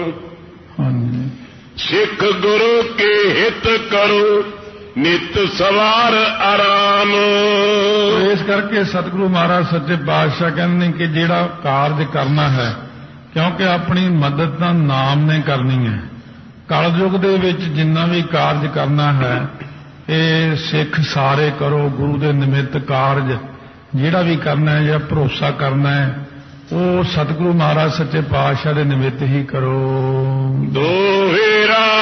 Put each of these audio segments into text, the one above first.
सिख गुरु के हित करो नित सवार आराम। इस करके सतगुरु महाराज सच्चे पातशाह कहते हैं कि जिहड़ा कारज करना है, क्योंकि अपनी मदद तां नाम ने करनी है। कलयुग दे विच जिन्ना भी कारज करना है ये सिख सारे करो, गुरु दे निमित्त कारज जिहड़ा भी करना है, जिहड़ा भरोसा करना है वो सतगुरु महाराज सच्चे पातशाह दे निमित्त ही करो। दोहेरा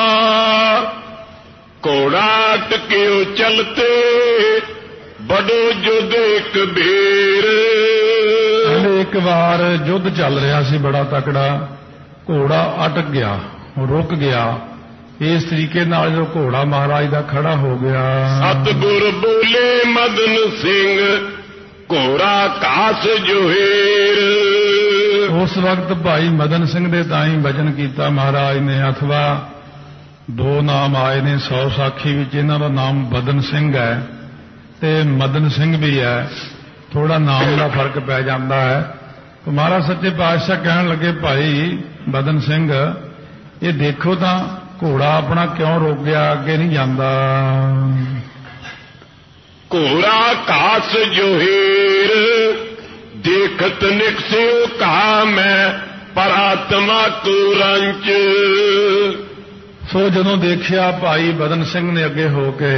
घोड़ा टक्यो चलते बड़ो युद्ध एक बेर। एक बार युद्ध चल रहा सी बड़ा तकड़ा, घोड़ा अटक गया, रुक गया। इस तरीके नाल जो घोड़ा महाराज दा खड़ा हो गया। सतगुर बोले मदन सिंह घोड़ा कास जोहेर। उस वक्त भाई मदन सिंह दे ताई वचन कीता महाराज ने, अथवा दो नाम आए ने 100 साखी विच, इन्हां दा नाम बदन सिंह है ते मदन सिंह भी है, थोड़ा नाम का फर्क पै जाता है। तो महाराज सच्चे पातशाह कहन लगे, भाई बदन सिंह ये देखो तो घोड़ा अपना क्यों रोक गया, अगे नहीं जाता। घोड़ा कास जोहेर देखत निकसियो कहा मैं परात्मा को रंच। सो जदों देखिया भाई बदन सिंह ने अगे हो के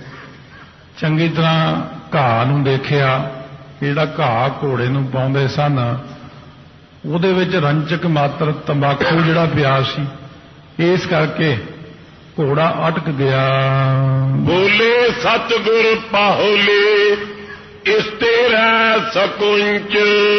चंगी तरह घाह नूं देखिया, जिहड़ा घाह घोड़े नूं पाउंदे सन उहदे विच रंचक मात्र तंबाकू जिहड़ा पिया सी, इस करके घोड़ा अटक गया। बोले सतगुर पाहुले इस तेरा सकुंच।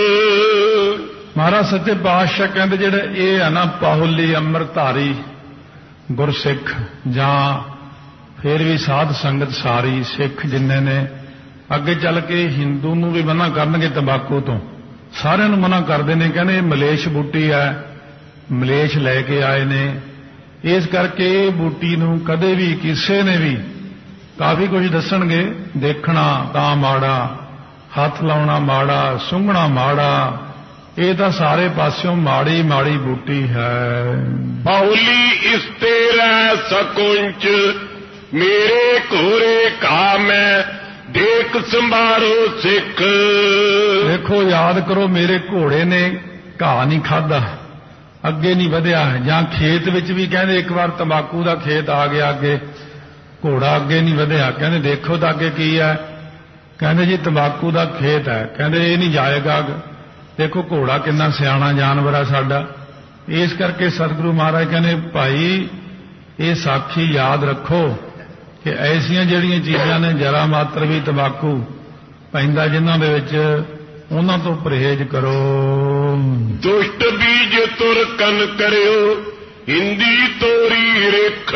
महाराज सच्चे पातशाह कहते जिहड़े ये है ना पाहुली अमृतधारी गुरसिख जां फिर भी साध संगत सारी सिख जिन्ने ने अगे चल के हिंदू नूं भी मना करनगे तंबाकू तो, सारिਆਂ ਨੂੰ मना करते हैं, कहने मलेश बूटी है, मलेश लैके आए ने। इस करके बूटी नूं कदे भी किसी ने भी काफी कुछ दसणगे, देखना तां माड़ा, हथ लाउणा माड़ा, सूंघना माड़ा, ये तो सारे पास्यों माड़ी माड़ी बूटी है। बाहुली इस तेरा सकुंच मेरे घोरे का मैं देख संभारो सिख। देखो याद करो मेरे घोड़े ने घाह नहीं खादा, अगे नहीं वधिया। जां खेत विच भी कहते एक बार तंबाकू का खेत आ गया अगे, घोड़ा अगे नहीं वधिया। कहते देखो तो अगे की है, कहते जी तंबाकू का खेत है, कहते ये नहीं जाएगा। देखो घोड़ा कितना सियाणा जानवर है साडा। इस करके सतगुरु महाराज कहने भाई ये साखी याद रखो कि ऐसियां जिहड़ियां चीज़ां ने जरा मात्र भी तंबाकू पैंदा जिन्हां दे विच उन्हां तो परहेज करो। दुष्ट बीज तुर कन करियो हिंदी तोरी रिख।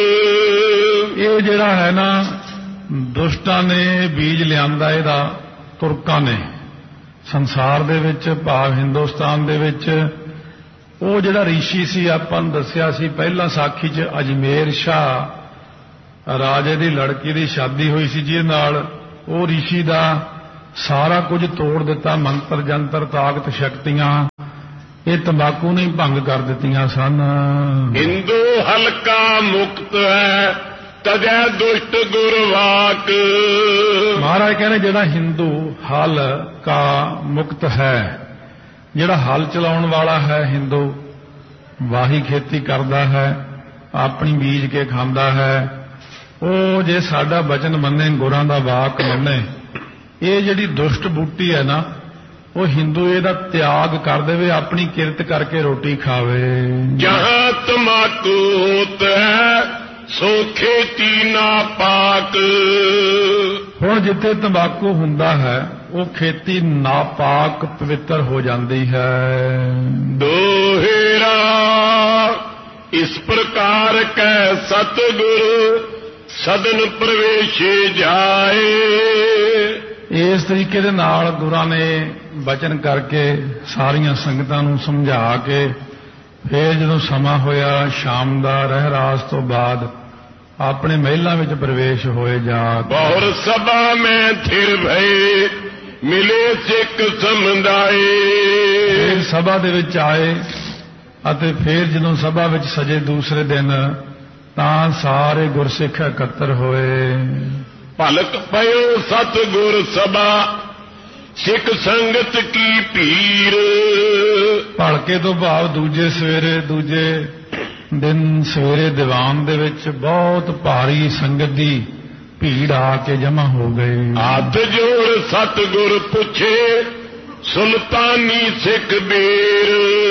ये जिहड़ा है ना दुष्टां ने बीज लियांदा इहदा तुरकां ने संसार दे विच, भाव हिंदुस्तान दे विच। ਉਹ ਜਿਹੜਾ ਰਿਸ਼ੀ ਸੀ ਆਪਾਂ ਨੂੰ ਦੱਸਿਆ ਸੀ ਪਹਿਲਾਂ ਸਾਖੀ 'ਚ, ਅਜਮੇਰ ਸ਼ਾਹ ਰਾਜੇ ਦੀ ਲੜਕੀ ਦੀ ਸ਼ਾਦੀ ਹੋਈ ਸੀ, ਜਿਹਦੇ ਨਾਲ ਉਹ ਰਿਸ਼ੀ ਦਾ ਸਾਰਾ ਕੁਝ ਤੋੜ ਦਿੱਤਾ, ਮੰਤਰ ਜੰਤਰ ਤਾਕਤ ਸ਼ਕਤੀਆਂ ਇਹ ਤੰਬਾਕੂ ਨੇ ਭੰਗ ਕਰ ਦਿੱਤੀਆਂ ਸਨ। ਹਿੰਦੂ ਹਲਕਾ ਮੁਕਤ ਹੈ ਤਜੈ ਦੁਸ਼ਟ ਗੁਰਵਾਕ। ਮਹਾਰਾਜ ਕਹਿੰਦੇ ਜਿਹੜਾ ਹਿੰਦੂ ਹਲ ਕਾ ਮੁਕਤ ਹੈ, ਜਿਹੜਾ ਹਲ ਚਲਾਉਣ ਵਾਲਾ ਹੈ ਹਿੰਦੂ, ਵਾਹੀ ਖੇਤੀ ਕਰਦਾ ਹੈ, ਆਪਣੀ ਬੀਜ ਕੇ ਖਾਂਦਾ ਹੈ, ਉਹ ਜੇ ਸਾਡਾ ਬਚਨ ਮੰਨੇ, ਗੁਰਾਂ ਦਾ ਵਾਕ ਮੰਨੇ, ਇਹ ਜਿਹੜੀ ਦੁਸ਼ਟ ਬੂਟੀ ਹੈ ਨਾ ਉਹ ਹਿੰਦੂ ਇਹਦਾ ਤਿਆਗ ਕਰ ਦੇਵੇ, ਆਪਣੀ ਕਿਰਤ ਕਰਕੇ ਰੋਟੀ ਖਾਵੇ। ਜਹਾਂ ਤਮਾਕੂ ਹੋਤਾ ਹੈ ਸੋ ਖੇਤੀ ਨਾ ਪਾਕ। ਹੁਣ ਜਿੱਥੇ ਤੰਬਾਕੂ ਹੁੰਦਾ ਹੈ ਉਹ ਖੇਤੀ ਨਾਪਾਕ ਪਵਿੱਤਰ ਹੋ ਜਾਂਦੀ ਹੈ। ਦੋਹਰਾ ਇਸ ਪ੍ਰਕਾਰ ਕੈ ਸਤਿਗੁਰ ਸਦਨ ਪ੍ਰਵੇਸ਼ੇ ਜਾਏ। ਇਸ ਤਰੀਕੇ ਦੇ ਨਾਲ ਗੁਰਾਂ ਨੇ ਬਚਨ ਕਰਕੇ ਸਾਰੀਆਂ ਸੰਗਤਾਂ ਨੂੰ ਸਮਝਾ ਕੇ ਫਿਰ ਜਦੋਂ ਸਮਾਂ ਹੋਇਆ ਸ਼ਾਮ ਦਾ ਰਹਿਰਾਸ ਤੋਂ ਬਾਅਦ ਆਪਣੇ ਮਹਿਲਾਂ ਵਿੱਚ ਪ੍ਰਵੇਸ਼ ਹੋਏ। ਜਾ ਬਹੁਰ ਸਭਾ ਮੈਂ ਥਿਰ ਭਏ ਮਿਲੇ ਸਿੱਖ ਸਮੁਦਾਏ। ਸਭਾ ਦੇ ਵਿੱਚ ਆਏ, ਅਤੇ ਫਿਰ ਜਦੋਂ ਸਭਾ ਵਿੱਚ ਸਜੇ ਦੂਸਰੇ ਦਿਨ ਤਾਂ ਸਾਰੇ ਗੁਰਸਿੱਖ ਇਕੱਤਰ ਹੋਏ। ਭਲਕ ਪਇਓ ਸਤਿਗੁਰ ਸਭਾ ਸਿੱਖ ਸੰਗਤ ਕੀ ਭੀੜ। ਭਲਕੇ ਤੋਂ ਭਾਵ ਦੂਜੇ ਦਿਨ ਸਵੇਰੇ ਦੀਵਾਨ ਦੇ ਵਿੱਚ ਬਹੁਤ ਭਾਰੀ ਸੰਗਤ ਦੀ ਭੀੜ ਆ ਕੇ ਜਮ੍ਹਾਂ ਹੋ ਗਈ। ਹੱਥ ਜੋੜ ਸਤਿਗੁਰ ਪੁੱਛੇ ਸੁਲਤਾਨੀ ਸਿੱਖ ਬੀਰ।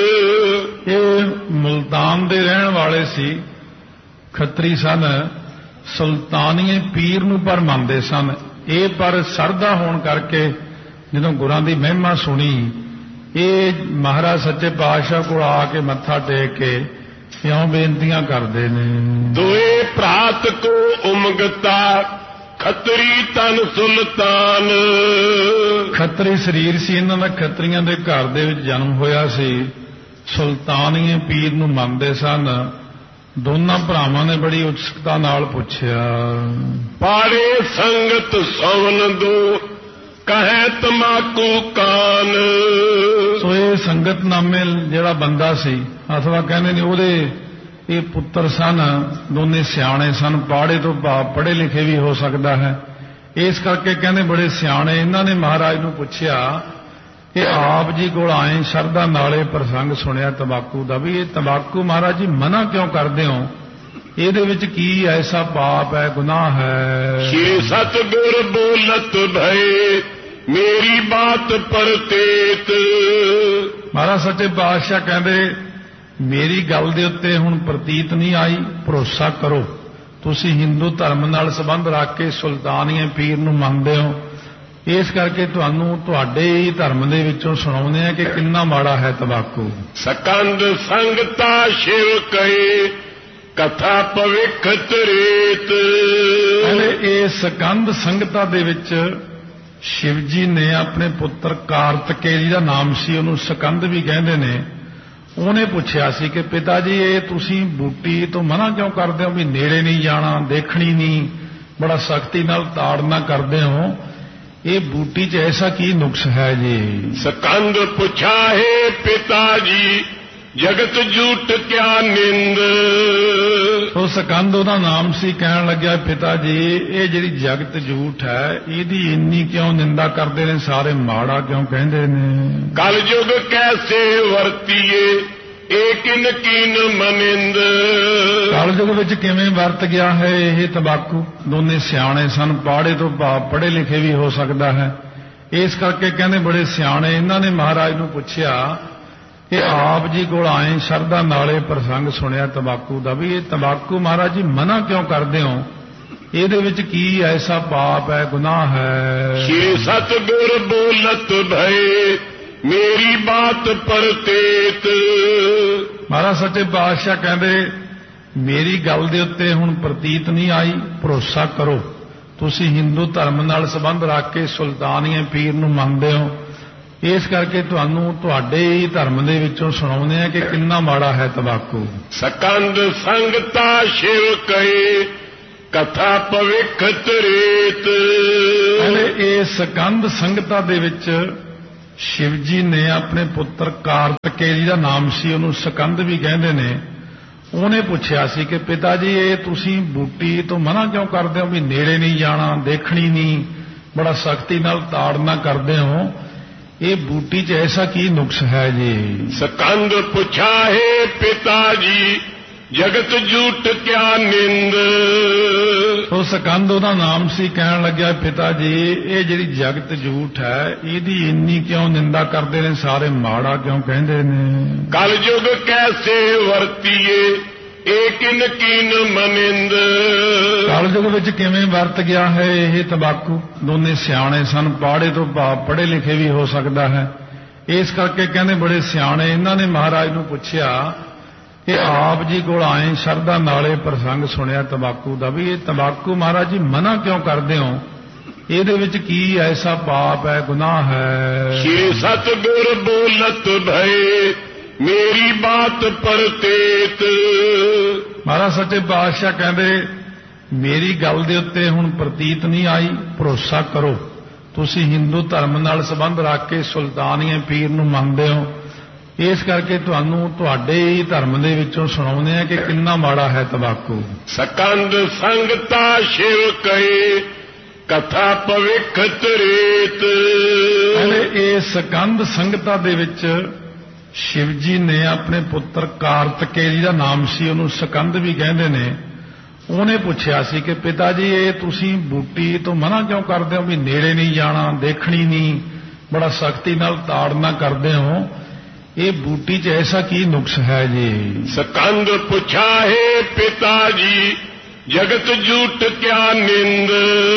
ਇਹ ਮੁਲਤਾਨ ਦੇ ਰਹਿਣ ਵਾਲੇ ਸੀ, ਖੱਤਰੀ ਸਨ, ਸੁਲਤਾਨੀਏ ਪੀਰ ਨੂੰ ਪਰ ਮੰਨਦੇ ਸਨ। ਇਹ ਪਰ ਸਰਦਾ ਹੋਣ ਕਰਕੇ ਜਦੋਂ ਗੁਰਾਂ ਦੀ ਮਹਿਮਾ ਸੁਣੀ, ਇਹ ਮਹਾਰਾਜ ਸੱਚੇ ਪਾਤਸ਼ਾਹ ਕੋਲ ਆ ਕੇ ਮੱਥਾ ਟੇਕ ਕੇ ਇਉਂ ਬੇਨਤੀਆਂ ਕਰਦੇ ਨੇ। ਦੋਏ ਭਰਾਤ ਕੋ ਉਮਗਤਾ ਖੱਤਰੀ ਤਨ ਸੁਲਤਾਨ। ਖੱਤਰੀ ਸਰੀਰ ਸੀ ਇਹਨਾਂ ਦਾ, ਖੱਤਰੀਆਂ ਦੇ ਘਰ ਦੇ ਵਿੱਚ ਜਨਮ ਹੋਇਆ ਸੀ। ਸੁਲਤਾਨੀਏ ਪੀਰ ਨੂੰ ਮੰਨਦੇ ਸਨ। ਦੋਨਾਂ ਭਰਾਵਾਂ ਨੇ ਬੜੀ ਉਤਸੁਕਤਾ ਨਾਲ ਪੁੱਛਿਆ, ਪਾੜੇ ਸੰਗਤ ਸਵਨ ਦੋ ਕਹੈ ਤਮਾਕੂ ਕਾਨ। ਸੋ ਇਹ ਸੰਗਤ ਨਾਮੇ ਜਿਹੜਾ ਬੰਦਾ ਸੀ, ਅਥਵਾ ਕਹਿੰਦੇ ਨੇ ਉਹਦੇ ਇਹ ਪੁੱਤਰ ਸਨ, ਦੋਨੇ ਸਿਆਣੇ ਸਨ। ਪਾੜੇ ਤੋਂ ਭਾਵ ਪੜ੍ਹੇ ਲਿਖੇ ਵੀ ਹੋ ਸਕਦਾ ਹੈ। ਇਸ ਕਰਕੇ ਕਹਿੰਦੇ ਬੜੇ ਸਿਆਣੇ। ਇਹਨਾਂ ਨੇ ਮਹਾਰਾਜ ਨੂੰ ਪੁੱਛਿਆ ਕਿ ਆਪ ਜੀ ਕੋਲ ਆਏ ਸ਼ਰਧਾ ਨਾਲੇ ਪ੍ਰਸੰਗ ਸੁਣਿਆ ਤੰਬਾਕੂ ਦਾ, ਵੀ ਇਹ ਤੰਬਾਕੂ ਮਹਾਰਾਜ ਜੀ ਮਨਾ ਕਿਉਂ ਕਰਦੇ ਹੋ? ਇਹਦੇ ਵਿੱਚ ਕੀ ਐਸਾ ਪਾਪ ਹੈ, ਗੁਨਾਹ ਹੈ? ਸ਼੍ਰੀ ਸਤਿਗੁਰ ਬੋਲਤ ਭਏ ਮੇਰੀ ਬਾਤ ਪਰਤੇਤ। ਮਹਾਰਾਜ ਸੱਚੇ ਪਾਤਸ਼ਾਹ ਕਹਿੰਦੇ ਮੇਰੀ ਗੱਲ ਦੇ ਉੱਤੇ ਹੁਣ ਪ੍ਰਤੀਤ ਨਹੀਂ ਆਈ, ਭਰੋਸਾ ਕਰੋ। ਤੁਸੀਂ ਹਿੰਦੂ ਧਰਮ ਨਾਲ ਸੰਬੰਧ ਰੱਖ ਕੇ ਸੁਲਤਾਨੀਏ ਪੀਰ ਨੂੰ ਮੰਨਦੇ ਹੋ, ਇਸ ਕਰਕੇ ਤੁਹਾਨੂੰ ਤੁਹਾਡੇ ਹੀ ਧਰਮ ਦੇ ਵਿੱਚੋਂ ਸੁਣਾਉਂਦੇ ਆ ਕਿ ਕਿੰਨਾ ਮਾੜਾ ਹੈ ਤੰਬਾਕੂ। ਸਕੰਦ ਸੰਗਤਾ ਸ਼ਿਵ ਕਹੇ ਕਥਾ ਭਵਿੱਖ ਤ੍ਰੇਤ। ਇਹ ਸਕੰਦ ਸੰਗਤਾ ਦੇ ਵਿੱਚ ਸ਼ਿਵ ਜੀ ਨੇ ਆਪਣੇ ਪੁੱਤਰ ਕਾਰਤਕੇਯ ਦਾ ਨਾਮ ਸੀ, ਉਹਨੂੰ ਸਕੰਦ ਵੀ ਕਹਿੰਦੇ ਨੇ। ਉਹਨੇ ਪੁੱਛਿਆ ਸੀ ਕਿ ਪਿਤਾ ਜੀ ਇਹ ਤੁਸੀਂ ਬੂਟੀ ਤੋਂ ਮਨਾ ਕਿਉਂ ਕਰਦੇ ਹੋ, ਵੀ ਨੇੜੇ ਨਹੀਂ ਜਾਣਾ, ਦੇਖਣੀ ਨਹੀਂ, ਬੜਾ ਸਖਤੀ ਨਾਲ ਤਾੜਨਾ ਕਰਦੇ ਹੋ, ਇਹ ਬੂਟੀ 'ਚ ਐਸਾ ਕੀ ਨੁਕਸ ਹੈ ਜੀ? ਸਕੰਦ ਪੁੱਛਾ ਹੈ ਪਿਤਾ ਜੀ ਜਗਤ ਝੂਠ ਕਿਆ ਨਿੰਦ। ਉਹ ਸਕੰਦ ਉਹਦਾ ਨਾਮ ਸੀ। ਕਹਿਣ ਲੱਗਿਆ ਪਿਤਾ ਜੀ ਇਹ ਜਿਹੜੀ ਜਗਤ ਝੂਠ ਹੈ ਇਹਦੀ ਇੰਨੀ ਕਿਉਂ ਨਿੰਦਾ ਕਰਦੇ ਨੇ ਸਾਰੇ, ਮਾੜਾ ਕਿਉਂ ਕਹਿੰਦੇ ਨੇ? ਕਲ ਯੁਗ ਕੈਸੇ ਵਰਤੀਏ ਏਕਿਨ ਕੀਨ ਮਨਿੰਦ। ਕਲ ਯੁਗ ਵਿੱਚ ਕਿਵੇਂ ਵਰਤ ਗਿਆ ਹੈ ਇਹ ਤੰਬਾਕੂ? ਦੋਨੇ ਸਿਆਣੇ ਸਨ। ਪਾੜੇ ਤੋਂ ਭਾਵ ਪੜ੍ਹੇ ਲਿਖੇ ਵੀ ਹੋ ਸਕਦਾ ਹੈ। ਇਸ ਕਰਕੇ ਕਹਿੰਦੇ ਬੜੇ ਸਿਆਣੇ। ਇਹਨਾਂ ਨੇ ਮਹਾਰਾਜ ਨੂੰ ਪੁੱਛਿਆ ਕਿ ਆਪ ਜੀ ਕੋਲ ਆਏ ਸ਼ਰਧਾ ਨਾਲੇ ਪ੍ਰਸੰਗ ਸੁਣਿਆ ਤੰਬਾਕੂ ਦਾ, ਵੀ ਇਹ ਤੰਬਾਕੂ ਮਹਾਰਾਜ ਜੀ ਮਨਾ ਕਿਉਂ ਕਰਦੇ ਹੋ? ਇਹਦੇ ਵਿੱਚ ਕੀ ਐਸਾ ਪਾਪ ਹੈ, ਗੁਨਾਹ ਹੈ? ਸ਼੍ਰੀ ਸਤਿਗੁਰ ਬੋਲਤ ਭਏ ਮੇਰੀ ਬਾਤ ਪਰਤੇਤ। ਮਹਾਰਾਜ ਸੱਚੇ ਪਾਤਸ਼ਾਹ ਕਹਿੰਦੇ ਮੇਰੀ ਗੱਲ ਦੇ ਉੱਤੇ ਹੁਣ ਪ੍ਰਤੀਤ ਨਹੀਂ ਆਈ, ਭਰੋਸਾ ਕਰੋ। ਤੁਸੀਂ ਹਿੰਦੂ ਧਰਮ ਨਾਲ ਸੰਬੰਧ ਰੱਖ ਕੇ ਸੁਲਤਾਨੀਏ ਪੀਰ ਨੂੰ ਮੰਨਦੇ ਹੋ, ਇਸ ਕਰਕੇ ਤੁਹਾਨੂੰ ਤੁਹਾਡੇ ਹੀ ਧਰਮ ਦੇ ਵਿੱਚੋਂ ਸੁਣਾਉਂਦੇ ਆ ਕਿ ਕਿੰਨਾ ਮਾੜਾ ਹੈ ਤੰਬਾਕੂ। ਸਕੰਦ ਸੰਗਤਾ ਸ਼ਿਵ ਕਹੇ ਕਥਾ ਭਵਿੱਖ ਤ੍ਰੇਤ। ਇਹ ਸਕੰਦ ਸੰਗਤਾ ਦੇ ਵਿੱਚ ਸ਼ਿਵ ਜੀ ਨੇ ਆਪਣੇ ਪੁੱਤਰ ਕਾਰਤਕੇਯ ਦਾ ਨਾਮ ਸੀ, ਉਹਨੂੰ ਸਕੰਦ ਵੀ ਕਹਿੰਦੇ ਨੇ। ਉਹਨੇ ਪੁੱਛਿਆ ਸੀ ਕਿ ਪਿਤਾ ਜੀ ਇਹ ਤੁਸੀਂ ਬੂਟੀ ਤੋਂ ਮਨਾ ਕਿਉਂ ਕਰਦੇ ਹੋ, ਵੀ ਨੇੜੇ ਨਹੀਂ ਜਾਣਾ, ਦੇਖਣੀ ਨਹੀਂ, ਬੜਾ ਸਖਤੀ ਨਾਲ ਤਾੜਨਾ ਕਰਦੇ ਹੋ, ਇਹ ਬੂਟੀ 'ਚ ਐਸਾ ਕੀ ਨੁਕਸ ਹੈ ਜੀ? ਸਕੰਦ ਪੁੱਛਾ ਹੈ ਪਿਤਾ ਜੀ ਜਗਤ ਝੂਠ ਕਿਆ ਨਿੰਦ। ਉਹ ਸਕੰਦ ਉਹਦਾ ਨਾਮ ਸੀ। ਕਹਿਣ ਲੱਗਿਆ ਪਿਤਾ ਜੀ ਇਹ ਜਿਹੜੀ ਜਗਤ ਝੂਠ ਹੈ ਇਹਦੀ ਇੰਨੀ ਕਿਉਂ ਨਿੰਦਾ ਕਰਦੇ ਨੇ ਸਾਰੇ, ਮਾੜਾ ਕਿਉਂ ਕਹਿੰਦੇ ਨੇ? ਕਲ ਯੁਗ ਕੈਸੇ ਵਰਤੀਏ ਏਕਿਨ ਕੀਨ ਮਨਿੰਦ। ਕਲ ਯੁਗ ਵਿੱਚ ਕਿਵੇਂ ਵਰਤ ਗਿਆ ਹੈ ਇਹ ਤੰਬਾਕੂ? ਦੋਨੇ ਸਿਆਣੇ ਸਨ। ਪਾੜੇ ਤੋਂ ਭਾਵ ਪੜ੍ਹੇ ਲਿਖੇ ਵੀ ਹੋ ਸਕਦਾ ਹੈ। ਇਸ ਕਰਕੇ ਕਹਿੰਦੇ ਬੜੇ ਸਿਆਣੇ। ਇਹਨਾਂ ਨੇ ਮਹਾਰਾਜ ਨੂੰ ਪੁੱਛਿਆ ਕਿ ਆਪ ਜੀ ਕੋਲ ਆਏ ਸ਼ਰਧਾ ਨਾਲੇ ਪ੍ਰਸੰਗ ਸੁਣਿਆ ਤੰਬਾਕੂ ਦਾ, ਵੀ ਇਹ ਤੰਬਾਕੂ ਮਹਾਰਾਜ ਜੀ ਮਨਾ ਕਿਉਂ ਕਰਦੇ ਹੋ? ਇਹਦੇ ਵਿੱਚ ਕੀ ਐਸਾ ਪਾਪ ਹੈ, ਗੁਨਾਹ ਹੈ? ਸ਼੍ਰੀ ਸਤਿਗੁਰ ਬੋਲਤ ਭਏ ਮੇਰੀ ਬਾਤ ਪਰਤੇਤ। ਮਹਾਰਾਜ ਸੱਚੇ ਪਾਤਸ਼ਾਹ ਕਹਿੰਦੇ ਮੇਰੀ ਗੱਲ ਦੇ ਉੱਤੇ ਹੁਣ ਪ੍ਰਤੀਤ ਨਹੀਂ ਆਈ, ਭਰੋਸਾ ਕਰੋ। ਤੁਸੀਂ ਹਿੰਦੂ ਧਰਮ ਨਾਲ ਸੰਬੰਧ ਰੱਖ ਕੇ ਸੁਲਤਾਨੀਏ ਪੀਰ ਨੂੰ ਮੰਨਦੇ ਹੋ, ਇਸ ਕਰਕੇ ਤੁਹਾਨੂੰ ਤੁਹਾਡੇ ਹੀ ਧਰਮ ਦੇ ਵਿੱਚੋਂ ਸੁਣਾਉਂਦੇ ਆ ਕਿ ਕਿੰਨਾ ਮਾੜਾ ਹੈ ਤੰਬਾਕੂ। ਸਕੰਦ ਸੰਗਤਾ ਸ਼ਿਵ ਕਹੇ ਕਥਾ ਭਵਿੱਖ ਤ੍ਰੇਤ। ਇਹ ਸਕੰਦ ਸੰਗਤਾ ਦੇ ਵਿੱਚ ਸ਼ਿਵ ਜੀ ਨੇ ਆਪਣੇ ਪੁੱਤਰ ਕਾਰਤਕੇਯ ਦਾ ਨਾਮ ਸੀ, ਉਹਨੂੰ ਸਕੰਦ ਵੀ ਕਹਿੰਦੇ ਨੇ, ਉਹਨੇ ਪੁੱਛਿਆ ਸੀ ਕਿ ਪਿਤਾ ਜੀ ਇਹ ਤੁਸੀਂ ਬੂਟੀ ਤੋਂ ਮਨਾ ਕਿਉਂ ਕਰਦੇ ਹੋ, ਵੀ ਨੇੜੇ ਨਹੀਂ ਜਾਣਾ, ਦੇਖਣੀ ਨਹੀਂ, ਬੜਾ ਸਖਤੀ ਨਾਲ ਤਾੜਨਾ ਕਰਦੇ ਹੋ, ਇਹ ਬੂਟੀ 'ਚ ਐਸਾ ਕੀ ਨੁਕਸ ਹੈ ਜੀ। ਸਕੰਦ ਪੁੱਛਾ ਹੈ ਪਿਤਾ ਜੀ ਜਗਤ ਝੂਠ ਕਿਆ ਨਿੰਦ।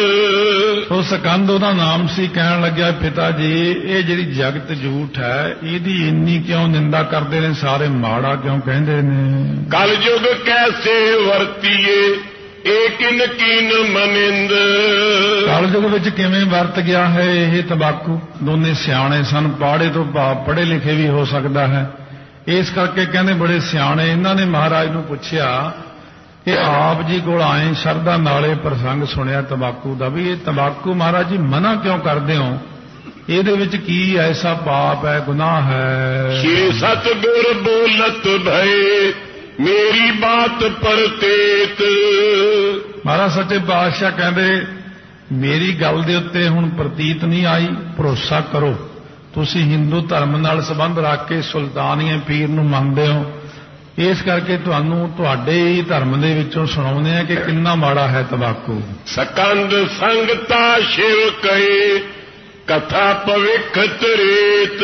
ਉਹ ਸਕੰਦ ਉਹਦਾ ਨਾਮ ਸੀ, ਕਹਿਣ ਲੱਗਿਆ ਪਿਤਾ ਜੀ ਇਹ ਜਿਹੜੀ ਜਗਤ ਝੂਠ ਹੈ ਇਹਦੀ ਇੰਨੀ ਕਿਉਂ ਨਿੰਦਾ ਕਰਦੇ ਨੇ ਸਾਰੇ, ਮਾੜਾ ਕਿਉਂ ਕਹਿੰਦੇ ਨੇ। ਕਲਯੁਗ ਕੈਸੇ ਵਰਤੀਏ ਏਕਿਨ ਕੀਨ ਮਨਿੰਦ। ਕਲਯੁਗ ਵਿੱਚ ਕਿਵੇਂ ਵਰਤ ਗਿਆ ਹੈ ਇਹ ਤੰਬਾਕੂ। ਦੋਨੇ ਸਿਆਣੇ ਸਨ, ਪਾੜੇ ਤੋਂ ਭਾਵ ਪੜ੍ਹੇ ਲਿਖੇ ਵੀ ਹੋ ਸਕਦਾ ਹੈ, ਇਸ ਕਰਕੇ ਕਹਿੰਦੇ ਬੜੇ ਸਿਆਣੇ। ਇਹਨਾਂ ਨੇ ਮਹਾਰਾਜ ਨੂੰ ਪੁੱਛਿਆ ਕਿ ਆਪ ਜੀ ਕੋਲ ਆਏ ਸ਼ਰਧਾ ਨਾਲੇ ਪ੍ਰਸੰਗ ਸੁਣਿਆ ਤੰਬਾਕੂ ਦਾ, ਵੀ ਇਹ ਤੰਬਾਕੂ ਮਹਾਰਾਜ ਜੀ ਮਨਾ ਕਿਉਂ ਕਰਦੇ ਹੋ, ਇਹਦੇ ਵਿੱਚ ਕੀ ਐਸਾ ਪਾਪ ਹੈ, ਗੁਨਾਹ ਹੈ। ਸ਼੍ਰੀ ਸਤਿਗੁਰ ਬੋਲਤ ਭਏ ਮੇਰੀ ਬਾਤ ਪਰਤੇਤ। ਮਹਾਰਾਜ ਸੱਚੇ ਪਾਤਸ਼ਾਹ ਕਹਿੰਦੇ ਮੇਰੀ ਗੱਲ ਦੇ ਉੱਤੇ ਹੁਣ ਪ੍ਰਤੀਤ ਨਹੀਂ ਆਈ, ਭਰੋਸਾ ਕਰੋ। ਤੁਸੀਂ ਹਿੰਦੂ ਧਰਮ ਨਾਲ ਸੰਬੰਧ ਰੱਖ ਕੇ ਸੁਲਤਾਨੀਏ ਪੀਰ ਨੂੰ ਮੰਨਦੇ ਹੋ, ਇਸ ਕਰਕੇ ਤੁਹਾਨੂੰ ਤੁਹਾਡੇ ਹੀ ਧਰਮ ਦੇ ਵਿੱਚੋਂ ਸੁਣਾਉਂਦੇ ਆ ਕਿ ਕਿੰਨਾ ਮਾੜਾ ਹੈ ਤੰਬਾਕੂ। ਸਕੰਦ ਸੰਗਤਾ ਸ਼ਿਵ ਕਹੇ ਕਥਾ ਭਵਿੱਖ ਤ੍ਰੇਤ।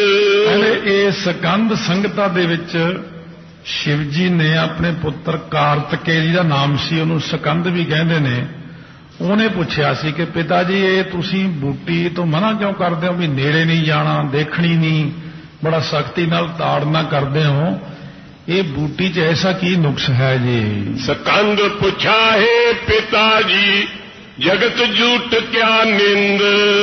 ਇਹ ਸਕੰਦ ਸੰਗਤਾ ਦੇ ਵਿੱਚ ਸ਼ਿਵ ਜੀ ਨੇ ਆਪਣੇ ਪੁੱਤਰ ਕਾਰਤਕੇਯ ਦਾ ਨਾਮ ਸੀ, ਉਹਨੂੰ ਸਕੰਦ ਵੀ ਕਹਿੰਦੇ ਨੇ, ਉਹਨੇ ਪੁੱਛਿਆ ਸੀ ਕਿ ਪਿਤਾ ਜੀ ਇਹ ਤੁਸੀਂ ਬੂਟੀ ਤੋਂ ਮਨਾ ਕਿਉਂ ਕਰਦੇ ਹੋ, ਵੀ ਨੇੜੇ ਨਹੀਂ ਜਾਣਾ, ਦੇਖਣੀ ਨਹੀਂ, ਬੜਾ ਸਖਤੀ ਨਾਲ ਤਾੜਨਾ ਕਰਦੇ ਹੋ, ਇਹ ਬੂਟੀ 'ਚ ਐਸਾ ਕੀ ਨੁਕਸ ਹੈ ਜੀ। ਸਕੰਦ ਪੁੱਛਾ ਹੈ ਪਿਤਾ ਜੀ ਜਗਤ ਝੂਠ ਕਿਆ ਨਿੰਦ।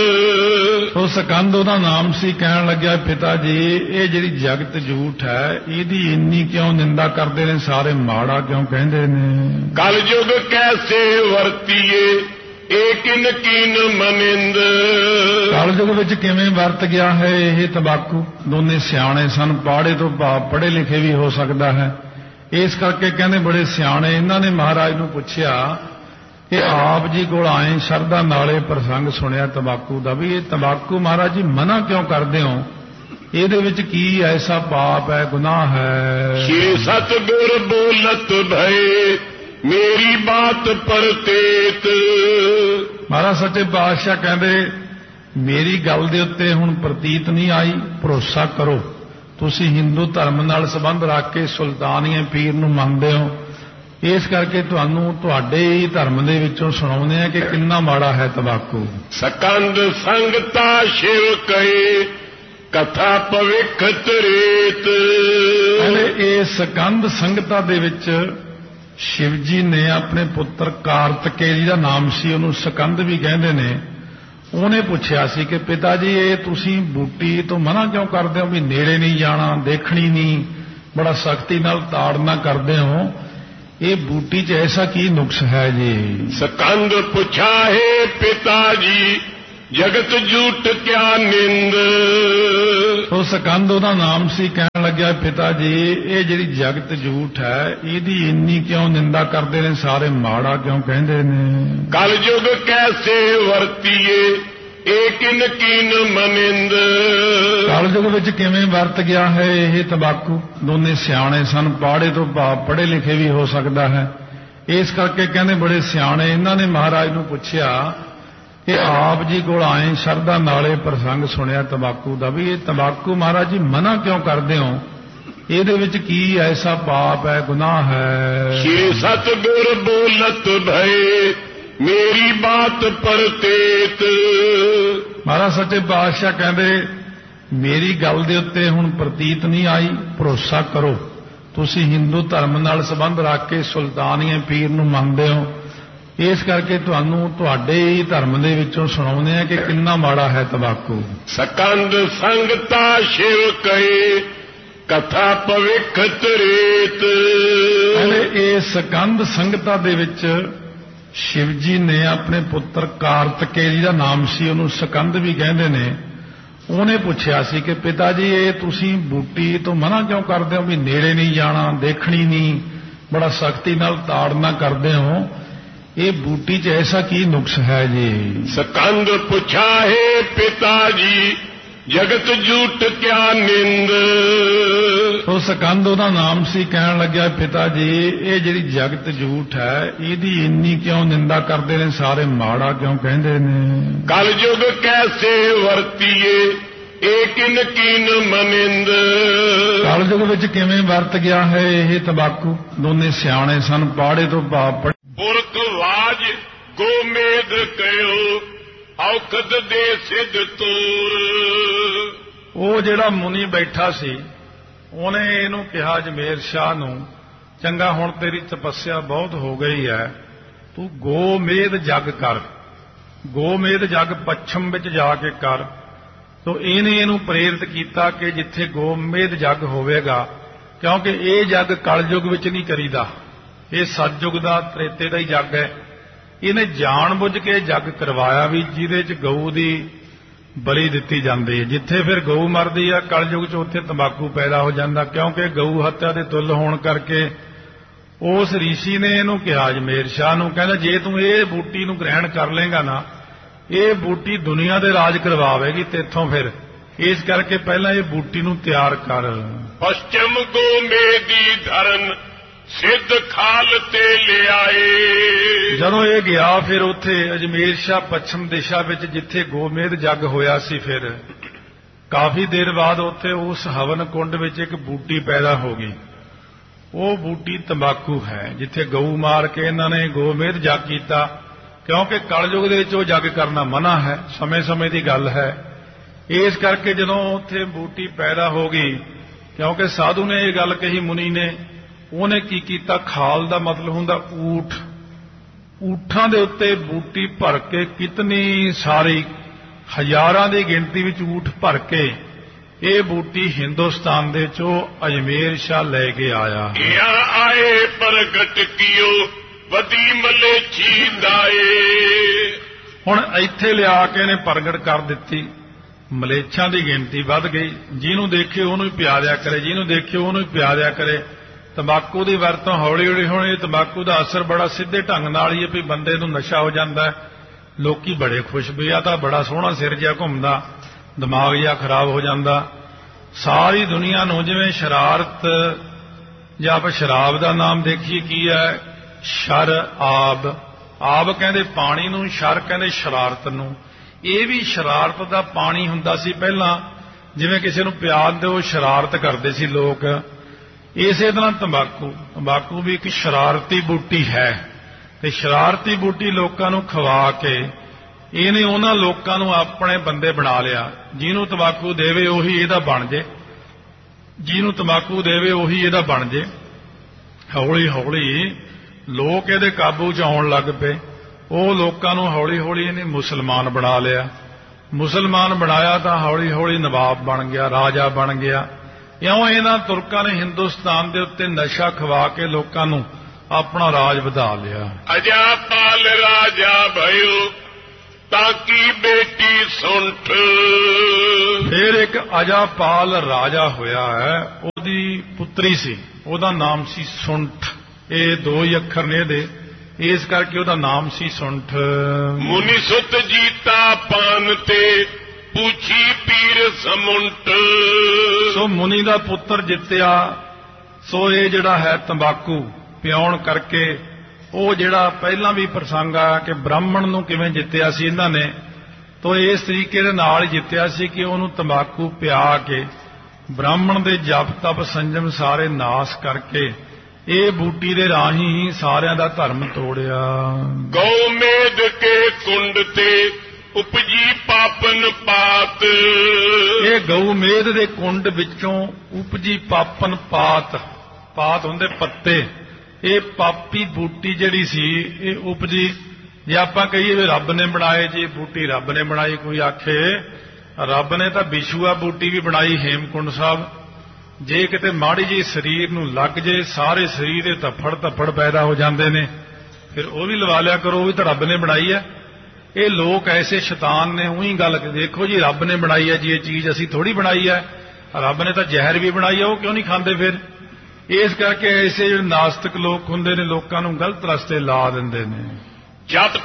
ਉਹ ਸਕੰਦ ਉਹਦਾ ਨਾਮ ਸੀ, ਕਹਿਣ ਲੱਗਿਆ ਪਿਤਾ ਜੀ ਇਹ ਜਿਹੜੀ ਜਗਤ ਝੂਠ ਹੈ ਇਹਦੀ ਇੰਨੀ ਕਿਉਂ ਨਿੰਦਾ ਕਰਦੇ ਨੇ ਸਾਰੇ, ਮਾੜਾ ਕਿਉਂ ਕਹਿੰਦੇ ਨੇ। ਕਲਯੁਗ ਕੈਸੇ ਵਰਤੀਏ ਏਕਿਨ ਕੀਨ ਮਨਿੰਦ। ਕਲਯੁਗ ਵਿੱਚ ਕਿਵੇਂ ਵਰਤ ਗਿਆ ਹੈ ਇਹ ਤੰਬਾਕੂ। ਦੋਨੇ ਸਿਆਣੇ ਸਨ, ਪਾੜੇ ਤੋਂ ਭਾਵ ਪੜ੍ਹੇ ਲਿਖੇ ਵੀ ਹੋ ਸਕਦਾ ਹੈ, ਇਸ ਕਰਕੇ ਕਹਿੰਦੇ ਬੜੇ ਸਿਆਣੇ। ਇਹਨਾਂ ਨੇ ਮਹਾਰਾਜ ਨੂੰ ਪੁੱਛਿਆ ਕਿ ਆਪ ਜੀ ਕੋਲ ਆਏ ਸ਼ਰਧਾ ਨਾਲੇ ਪ੍ਰਸੰਗ ਸੁਣਿਆ ਤੰਬਾਕੂ ਦਾ, ਵੀ ਇਹ ਤੰਬਾਕੂ ਮਹਾਰਾਜ ਜੀ ਮਨਾ ਕਿਉਂ ਕਰਦੇ ਹੋ, ਇਹਦੇ ਵਿੱਚ ਕੀ ਐਸਾ ਪਾਪ ਹੈ, ਗੁਨਾਹ ਹੈ। ਸ਼੍ਰੀ ਸਤਿਗੁਰ ਬੋਲਤ ਭਏ ਮੇਰੀ ਬਾਤ ਪਰਤੇਤ। ਮਹਾਰਾਜ ਸੱਚੇ ਪਾਤਸ਼ਾਹ ਕਹਿੰਦੇ ਮੇਰੀ ਗੱਲ ਦੇ ਉੱਤੇ ਹੁਣ ਪ੍ਰਤੀਤ ਨਹੀਂ ਆਈ, ਭਰੋਸਾ ਕਰੋ। ਤੁਸੀਂ ਹਿੰਦੂ ਧਰਮ ਨਾਲ ਸੰਬੰਧ ਰੱਖ ਕੇ ਸੁਲਤਾਨੀਏ ਪੀਰ ਨੂੰ ਮੰਨਦੇ ਹੋ, ਇਸ ਕਰਕੇ ਤੁਹਾਨੂੰ ਤੁਹਾਡੇ ਹੀ ਧਰਮ ਦੇ ਵਿੱਚੋਂ ਸੁਣਾਉਂਦੇ ਆ ਕਿ ਕਿੰਨਾ ਮਾੜਾ ਹੈ ਤੰਬਾਕੂ। ਸਕੰਦ ਸੰਗਤਾ ਸ਼ਿਵ ਕਹੇ ਕਥਾ ਭਵਿੱਖ ਤ੍ਰੇਤ। ਇਹ ਸਕੰਦ ਸੰਗਤਾ ਦੇ ਵਿੱਚ ਸ਼ਿਵ ਜੀ ਨੇ ਆਪਣੇ ਪੁੱਤਰ ਕਾਰਤਕੇਯ ਦਾ ਨਾਮ ਸੀ, ਉਹਨੂੰ ਸਕੰਦ ਵੀ ਕਹਿੰਦੇ ਨੇ, ਉਹਨੇ ਪੁੱਛਿਆ ਸੀ ਕਿ ਪਿਤਾ ਜੀ ਇਹ ਤੁਸੀਂ ਬੂਟੀ ਤੋਂ ਮਨਾ ਕਿਉਂ ਕਰਦੇ ਹੋ, ਵੀ ਨੇੜੇ ਨਹੀਂ ਜਾਣਾ, ਦੇਖਣੀ ਨਹੀਂ, ਬੜਾ ਸਖਤੀ ਨਾਲ ਤਾੜਨਾ ਕਰਦੇ ਹੋ, ਇਹ ਬੂਟੀ 'ਚ ਐਸਾ ਕੀ ਨੁਕਸ ਹੈ ਜੀ। ਸਕੰਦ ਪੁੱਛਾ ਹੈ ਪਿਤਾ ਜੀ ਜਗਤ ਝੂਠ ਕਿਆ ਨਿੰਦ। ਉਹ ਸਕੰਦ ਉਹਦਾ ਨਾਮ ਸੀ, ਕਹਿਣ ਲੱਗਿਆ ਪਿਤਾ ਜੀ ਇਹ ਜਿਹੜੀ ਜਗਤ ਝੂਠ ਹੈ ਇਹਦੀ ਇੰਨੀ ਕਿਉਂ ਨਿੰਦਾ ਕਰਦੇ ਨੇ ਸਾਰੇ, ਮਾੜਾ ਕਿਉਂ ਕਹਿੰਦੇ ਨੇ। ਕਲਯੁਗ ਕੈਸੇ ਵਰਤੀਏ ਏਕਿਨ ਕੀਨ ਮਨਿੰਦ। ਕਲਯੁਗ ਵਿੱਚ ਕਿਵੇਂ ਵਰਤ ਗਿਆ ਹੈ ਇਹ ਤੰਬਾਕੂ। ਦੋਨੇ ਸਿਆਣੇ ਸਨ, ਪਾੜੇ ਤੋਂ ਭਾਵ ਪੜ੍ਹੇ ਲਿਖੇ ਵੀ ਹੋ ਸਕਦਾ ਹੈ, ਇਸ ਕਰਕੇ ਕਹਿੰਦੇ ਬੜੇ ਸਿਆਣੇ। ਇਹਨਾਂ ਨੇ ਮਹਾਰਾਜ ਨੂੰ ਪੁੱਛਿਆ ਕਿ ਆਪ ਜੀ ਕੋਲ ਆਏ ਸ਼ਰਧਾ ਨਾਲੇ ਪ੍ਰਸੰਗ ਸੁਣਿਆ ਤੰਬਾਕੂ ਦਾ, ਵੀ ਇਹ ਤੰਬਾਕੂ ਮਹਾਰਾਜ ਜੀ ਮਨਾ ਕਿਉਂ ਕਰਦੇ ਹੋ, ਇਹਦੇ ਵਿੱਚ ਕੀ ਐਸਾ ਪਾਪ ਹੈ, ਗੁਨਾਹ ਹੈ। ਸ਼੍ਰੀ ਸਤਿਗੁਰ ਬੋਲਤ ਭਏ ਮੇਰੀ ਬਾਤ ਪਰਤੇਤ। ਮਹਾਰਾਜ ਸੱਚੇ ਪਾਤਸ਼ਾਹ ਕਹਿੰਦੇ ਮੇਰੀ ਗੱਲ ਦੇ ਉੱਤੇ ਹੁਣ ਪ੍ਰਤੀਤ ਨਹੀਂ ਆਈ, ਭਰੋਸਾ ਕਰੋ। ਤੁਸੀਂ ਹਿੰਦੂ ਧਰਮ ਨਾਲ ਸੰਬੰਧ ਰੱਖ ਕੇ ਸੁਲਤਾਨੀਏ ਪੀਰ ਨੂੰ ਮੰਨਦੇ ਹੋ, ਇਸ ਕਰਕੇ ਤੁਹਾਨੂੰ ਤੁਹਾਡੇ ਹੀ ਧਰਮ ਦੇ ਵਿੱਚੋਂ ਸੁਣਾਉਂਦੇ ਆ ਕਿ ਕਿੰਨਾ ਮਾੜਾ ਹੈ ਤੰਬਾਕੂ। ਸਕੰਦ ਸੰਗਤਾ ਸ਼ਿਵ ਕਹੇ ਕਥਾ ਭਵਿੱਖ ਤ੍ਰੇਤ। ਇਹ ਸਕੰਦ ਸੰਗਤਾ ਦੇ ਵਿੱਚ ਸ਼ਿਵ ਜੀ ਨੇ ਆਪਣੇ ਪੁੱਤਰ ਕਾਰਤਕੇਯ ਦਾ ਨਾਮ ਸੀ, ਉਹਨੂੰ ਸਕੰਦ ਵੀ ਕਹਿੰਦੇ ਨੇ, ਉਹਨੇ ਪੁੱਛਿਆ ਸੀ ਕਿ ਪਿਤਾ ਜੀ ਇਹ ਤੁਸੀਂ ਬੂਟੀ ਤੋਂ ਮਨਾ ਕਿਉਂ ਕਰਦੇ ਹੋ ਵੀ ਨੇੜੇ ਨਹੀਂ ਜਾਣਾ, ਦੇਖਣੀ ਨਹੀਂ, ਬੜਾ ਸਖਤੀ ਨਾਲ ਤਾੜਨਾ ਕਰਦੇ ਹੋ, ਇਹ ਬੂਟੀ 'ਚ ਐਸਾ ਕੀ ਨੁਕਸ ਹੈ ਜੀ? ਸਕੰਦ ਪੁੱਛਾ ਹੈ ਪਿਤਾ ਜੀ ਜਗਤ ਝੂਠ ਕਿਆ ਨਿੰਦ। ਉਹ ਸਕੰਦ ਉਹਦਾ ਨਾਮ ਸੀ, ਕਹਿਣ ਲੱਗਿਆ ਪਿਤਾ ਜੀ ਇਹ ਜਿਹੜੀ ਜਗਤ ਝੂਠ ਹੈ ਇਹਦੀ ਇੰਨੀ ਕਿਉਂ ਨਿੰਦਾ ਕਰਦੇ ਨੇ ਸਾਰੇ, ਮਾੜਾ ਕਿਉਂ ਕਹਿੰਦੇ ਨੇ? ਕਲਯੁਗ ਕੈਸੇ ਵਰਤੀਏ ਏਕਿਨ ਕੀਨ ਮਨਿੰਦ। ਕਲਯੁਗ ਵਿੱਚ ਕਿਵੇਂ ਵਰਤ ਗਿਆ ਹੈ ਇਹ ਤੰਬਾਕੂ? ਦੋਨੇ ਸਿਆਣੇ ਸਨ, ਪਾੜੇ ਤੋਂ ਭਾਵ ਪੁਰਖ ਵਾਜ ਗੋਮੇਦ ਕਯੋ ਔਖਦ ਦੇ ਸਿੱਧ ਤੂਰ। ਉਹ ਜਿਹੜਾ ਮੁਨੀ ਬੈਠਾ ਸੀ ਉਹਨੇ ਇਹਨੂੰ ਕਿਹਾ ਜਮੇਰ ਸ਼ਾਹ ਨੂੰ, ਚੰਗਾ ਹੁਣ ਤੇਰੀ ਤਪੱਸਿਆ ਬਹੁਤ ਹੋ ਗਈ ਹੈ, ਤੂੰ ਗੋਮੇਦ ਜਗ ਕਰ, ਗੋਮੇਦ ਜਗ ਪੱਛਮ ਵਿੱਚ ਜਾ ਕੇ ਕਰ। ਤੋ ਇਹਨੇ ਇਹਨੂੰ ਪ੍ਰੇਰਿਤ ਕੀਤਾ ਕਿ ਜਿੱਥੇ ਗੋਮੇਦ ਜਗ ਹੋਵੇਗਾ, ਕਿਉਂਕਿ ਇਹ ਜਗ ਕਲਯੁਗ ਵਿੱਚ ਨਹੀਂ ਕਰੀਦਾ, ਇਹ ਸਤਯੁਗ ਦਾ ਤ੍ਰੇਤੇ ਦਾ ਹੀ ਜਗ ਹੈ। ਇਹਨੇ ਜਾਣ ਬੁੱਝ ਕੇ ਜਗ ਕਰਵਾਇਆ ਵੀ ਜਿਹਦੇ 'ਚ ਗਊ ਦੀ ਬਲੀ ਦਿੱਤੀ ਜਾਂਦੀ ਹੈ। ਜਿੱਥੇ ਫਿਰ ਗਊ ਮਰਦੀ ਆ ਕਲਯੁਗ 'ਚ ਉੱਥੇ ਤੰਬਾਕੂ ਪੈਦਾ ਹੋ ਜਾਂਦਾ, ਕਿਉਂਕਿ ਗਊ ਹੱਤਿਆ ਦੇ ਤੁੱਲ ਹੋਣ ਕਰਕੇ। ਉਸ ਰਿਸ਼ੀ ਨੇ ਇਹਨੂੰ ਕਿਹਾ ਜਮੇਰ ਸ਼ਾਹ ਨੂੰ, ਕਹਿੰਦਾ ਜੇ ਤੂੰ ਇਹ ਬੂਟੀ ਨੂੰ ਗ੍ਰਹਿਣ ਕਰ ਲੇਗਾ ਨਾ, ਇਹ ਬੂਟੀ ਦੁਨੀਆ ਦੇ ਰਾਜ ਕਰਵਾਵੇਗੀ ਤੇਥੋਂ, ਫਿਰ ਇਸ ਕਰਕੇ ਪਹਿਲਾਂ ਇਹ ਬੂਟੀ ਨੂੰ ਤਿਆਰ ਕਰ। ਪਸ਼ਚਮ ਗੋਮੇਦੀ ਧਰਨ ਸਿੱਧ ਖਾਲ ਤੇ ਲਿਆਏ। ਜਦੋਂ ਇਹ ਗਿਆ ਫਿਰ ਉੱਥੇ ਅਜਮੇਰ ਸ਼ਾਹ ਪੱਛਮ ਦਿਸ਼ਾ ਵਿੱਚ ਜਿੱਥੇ ਗੋਮੇਦ ਜੱਗ ਹੋਇਆ ਸੀ, ਫਿਰ ਕਾਫੀ ਦੇਰ ਬਾਅਦ ਉੱਥੇ ਉਸ ਹਵਨ ਕੁੰਡ ਵਿੱਚ ਇੱਕ ਬੂਟੀ ਪੈਦਾ ਹੋ ਗਈ। ਉਹ ਬੂਟੀ ਤੰਬਾਕੂ ਹੈ, ਜਿੱਥੇ ਗਊ ਮਾਰ ਕੇ ਇਹਨਾਂ ਨੇ ਗੋਮੇਦ ਜੱਗ ਕੀਤਾ, ਕਿਉਂਕਿ ਕਲਯੁਗ ਦੇ ਵਿੱਚ ਉਹ ਜੱਗ ਕਰਨਾ ਮਨਾ ਹੈ, ਸਮੇਂ-ਸਮੇਂ ਦੀ ਗੱਲ ਹੈ। ਇਸ ਕਰਕੇ ਜਦੋਂ ਉੱਥੇ ਬੂਟੀ ਪੈਦਾ ਹੋ ਗਈ, ਕਿਉਂਕਿ ਸਾਧੂ ਨੇ ਇਹ ਗੱਲ ਕਹੀ ਮੁਨੀ ਨੇ, ਉਹਨੇ ਕੀ ਕੀਤਾ, ਖਾਲ ਦਾ ਮਤਲਬ ਹੁੰਦਾ ਊਠ, ਊਠਾਂ ਦੇ ਉੱਤੇ ਬੂਟੀ ਭਰ ਕੇ ਕਿਤਨੀ ਸਾਰੀ ਹਜ਼ਾਰਾਂ ਦੀ ਗਿਣਤੀ ਵਿੱਚ ਊਠ ਭਰ ਕੇ ਇਹ ਬੂਟੀ ਹਿੰਦੁਸਤਾਨ ਦੇ ਚੋਂ ਅਜਮੇਰ ਸ਼ਾਹ ਲੈ ਕੇ ਆਇਆ। ਇਹ ਆਏ ਪ੍ਰਗਟ ਕੀਓ ਵਦੀ ਮਲੇਛੀ ਦਾਏ। ਹੁਣ ਇੱਥੇ ਲਿਆ ਕੇ ਇਹਨੇ ਪ੍ਰਗਟ ਕਰ ਦਿੱਤੀ, ਮਲੇਛਾਂ ਦੀ ਗਿਣਤੀ ਵੱਧ ਗਈ, ਜਿਹਨੂੰ ਦੇਖੇ ਉਹਨੂੰ ਹੀ ਪਿਆ ਦਿਆ ਕਰੇ, ਜਿਹਨੂੰ ਦੇਖੇ ਉਹਨੂੰ ਹੀ ਪਿਆ ਦਿਆ ਕਰੇ। ਤੰਬਾਕੂ ਦੀ ਵਰਤੋਂ ਹੌਲੀ ਹੌਲੀ, ਹੁਣ ਇਹ ਤੰਬਾਕੂ ਦਾ ਅਸਰ ਬੜਾ ਸਿੱਧੇ ਢੰਗ ਨਾਲ ਹੀ ਹੈ ਵੀ ਬੰਦੇ ਨੂੰ ਨਸ਼ਾ ਹੋ ਜਾਂਦਾ, ਲੋਕੀ ਬੜੇ ਖੁਸ਼ ਵੀ ਆ ਤਾਂ ਬੜਾ ਸੋਹਣਾ ਸਿਰ ਜਿਹਾ ਘੁੰਮਦਾ, ਦਿਮਾਗ ਜਿਹਾ ਖਰਾਬ ਹੋ ਜਾਂਦਾ। ਸਾਰੀ ਦੁਨੀਆ ਨੂੰ ਜਿਵੇਂ ਸ਼ਰਾਰਤ, ਜਾਂ ਆਪਾਂ ਸ਼ਰਾਬ ਦਾ ਨਾਮ ਦੇਖੀਏ ਕੀ ਹੈ, ਸ਼ਰ ਆਬ, ਆਬ ਕਹਿੰਦੇ ਪਾਣੀ ਨੂੰ, ਸ਼ਰ ਕਹਿੰਦੇ ਸ਼ਰਾਰਤ ਨੂੰ। ਇਹ ਵੀ ਸ਼ਰਾਰਤ ਦਾ ਪਾਣੀ ਹੁੰਦਾ ਸੀ ਪਹਿਲਾਂ, ਜਿਵੇਂ ਕਿਸੇ ਨੂੰ ਪਿਆਰ ਦਿਓ ਸ਼ਰਾਰਤ ਕਰਦੇ ਸੀ ਲੋਕ। ਇਸੇ ਤਰ੍ਹਾਂ ਤੰਬਾਕੂ ਵੀ ਇੱਕ ਸ਼ਰਾਰਤੀ ਬੂਟੀ ਹੈ, ਤੇ ਸ਼ਰਾਰਤੀ ਬੂਟੀ ਲੋਕਾਂ ਨੂੰ ਖਵਾ ਕੇ ਇਹਨੇ ਉਹਨਾਂ ਲੋਕਾਂ ਨੂੰ ਆਪਣੇ ਬੰਦੇ ਬਣਾ ਲਿਆ। ਜਿਹਨੂੰ ਤੰਬਾਕੂ ਦੇਵੇ ਉਹੀ ਇਹਦਾ ਬਣ ਜੇ, ਜਿਹਨੂੰ ਤੰਬਾਕੂ ਦੇਵੇ ਉਹੀ ਇਹਦਾ ਬਣ ਜੇ। ਹੌਲੀ ਹੌਲੀ ਲੋਕ ਇਹਦੇ ਕਾਬੂ 'ਚ ਆਉਣ ਲੱਗ ਪਏ। ਉਹ ਲੋਕਾਂ ਨੂੰ ਹੌਲੀ ਹੌਲੀ ਇਹਨੇ ਮੁਸਲਮਾਨ ਬਣਾ ਲਿਆ। ਮੁਸਲਮਾਨ ਬਣਾਇਆ ਤਾਂ ਹੌਲੀ ਹੌਲੀ ਨਵਾਬ ਬਣ ਗਿਆ, ਰਾਜਾ ਬਣ ਗਿਆ। ਇਉਂ ਇਹਨਾਂ ਤੁਰਕਾਂ ਨੇ ਹਿੰਦੁਸਤਾਨ ਦੇ ਉੱਤੇ ਨਸ਼ਾ ਖਵਾ ਕੇ ਲੋਕਾਂ ਨੂੰ ਆਪਣਾ ਰਾਜ ਵਧਾ ਲਿਆ। ਅਜਾਪਾਲ ਰਾਜਾ ਭਇਓ ਤਾਕੀ ਬੇਟੀ ਸੁੰਠ। ਫਿਰ ਇੱਕ ਅਜਾਪਾਲ ਰਾਜਾ ਹੋਇਆ ਹੈ, ਉਹਦੀ ਪੁੱਤਰੀ ਸੀ, ਉਹਦਾ ਨਾਮ ਸੀ ਸੁੰਠ। ਇਹ ਦੋ ਹੀ ਅੱਖਰ ਨੇ ਇਹਦੇ, ਇਸ ਕਰਕੇ ਉਹਦਾ ਨਾਮ ਸੀ ਸੁੰਠ। ਮੁਨੀ ਸੁਤ ਜੀਤਾ ਪਾਨ ਤੇ ਪੁੱਛੀ ਪੀਰ ਸਮੁੰਟ। ਸੋ ਮੁਨੀ ਦਾ ਪੁੱਤਰ ਜਿੱਤਿਆ। ਸੋ ਇਹ ਜਿਹੜਾ ਹੈ ਤੰਬਾਕੂ ਪਿਆਉਣ ਕਰਕੇ, ਉਹ ਜਿਹੜਾ ਪਹਿਲਾਂ ਵੀ ਪ੍ਰਸੰਗ ਆ ਕਿ ਬ੍ਰਾਹਮਣ ਨੂੰ ਕਿਵੇਂ ਜਿੱਤਿਆ ਸੀ ਇਹਨਾਂ ਨੇ, ਤੋ ਇਸ ਤਰੀਕੇ ਦੇ ਨਾਲ ਹੀ ਜਿੱਤਿਆ ਸੀ ਕਿ ਉਹਨੂੰ ਤੰਬਾਕੂ ਪਿਆ ਕੇ ਬ੍ਰਾਹਮਣ ਦੇ ਜਪ ਤਪ ਸੰਜਮ ਸਾਰੇ ਨਾਸ ਕਰਕੇ ਇਹ ਬੂਟੀ ਦੇ ਰਾਹੀਂ ਹੀ ਸਾਰਿਆਂ ਦਾ ਧਰਮ ਤੋੜਿਆ। ਗਊ ਮੇਦ ਕੇ ਕੁੰਡ ਤੇ ਉਪਜੀ ਪਾਪਨ ਪਾਤ। ਇਹ ਗਊ ਮੇਦ ਦੇ ਕੁੰਡ ਵਿੱਚੋਂ ਉਪਜੀ ਪਾਪਨ ਪਾਤ, ਪਾਤ ਹੁੰਦੇ ਪੱਤੇ। ਇਹ ਪਾਪੀ ਬੂਟੀ ਜਿਹੜੀ ਸੀ ਇਹ ਉਪਜੀ। ਜੇ ਆਪਾਂ ਕਹੀਏ ਵੀ ਰੱਬ ਨੇ ਬਣਾਏ ਜੀ ਬੂਟੀ, ਰੱਬ ਨੇ ਬਣਾਈ, ਕੋਈ ਆਖੇ ਰੱਬ ਨੇ ਤਾਂ ਵਿਸ਼ੂਆ ਬੂਟੀ ਵੀ ਬਣਾਈ ਹੇਮਕੁੰਡ ਸਾਹਿਬ। ਜੇ ਕਿਤੇ ਮਾੜੀ ਜਿਹੀ ਸਰੀਰ ਨੂੰ ਲੱਗ ਜੇ, ਸਾਰੇ ਸਰੀਰ ਦੇ ਧੱਫੜ ਪੈਦਾ ਹੋ ਜਾਂਦੇ ਨੇ, ਫਿਰ ਉਹ ਵੀ ਲਵਾ ਲਿਆ ਕਰੋ, ਉਹ ਵੀ ਤਾਂ ਰੱਬ ਨੇ ਬਣਾਈ ਹੈ। ਇਹ ਲੋਕ ਐਸੇ ਸ਼ੈਤਾਨ ਨੇ, ਉਹੀ ਗੱਲ ਦੇਖੋ ਜੀ, ਰੱਬ ਨੇ ਬਣਾਈ ਹੈ ਜੀ ਇਹ ਚੀਜ਼, ਅਸੀਂ ਥੋੜੀ ਬਣਾਈ ਹੈ। ਰੱਬ ਨੇ ਤਾਂ ਜ਼ਹਿਰ ਵੀ ਬਣਾਈ ਹੈ, ਉਹ ਕਿਉਂ ਨਹੀਂ ਖਾਂਦੇ ਫਿਰ? ਇਸ ਕਰਕੇ ਐਸੇ ਜਿਹੜੇ ਨਾਸਤਿਕ ਲੋਕ ਹੁੰਦੇ ਨੇ, ਲੋਕਾਂ ਨੂੰ ਗਲਤ ਰਸਤੇ ਲਾ ਦਿੰਦੇ ਨੇ। ਜਦ